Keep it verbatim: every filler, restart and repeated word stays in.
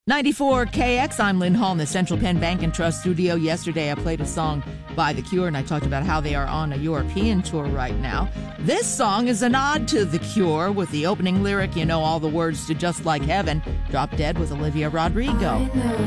ninety-four K X, I'm Lynn Hall in the Central Penn Bank and Trust studio. Yesterday I played a song by The Cure and I talked about how they are on a European tour right now. This song is a nod to The Cure with the opening lyric, you know all the words to Just Like Heaven. Drop Dead with Olivia Rodrigo. I know